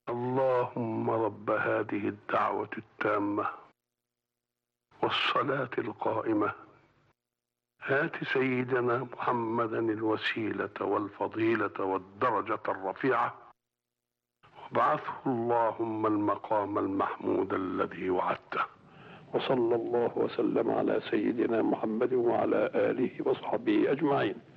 اللهم رب هذه الدعوة التامة والصلاة القائمة آت سيدنا محمدا الوسيلة والفضيلة والدرجة الرفيعة وابعثه اللهم المقام المحمود الذي وعدته. وصلى الله وسلم على سيدنا محمد وعلى آله وصحبه أجمعين.